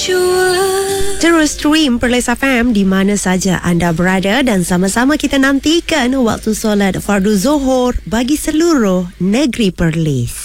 Terus stream Perlis FM di mana saja anda berada dan sama-sama kita nantikan waktu solat fardu Zuhur bagi seluruh negeri Perlis.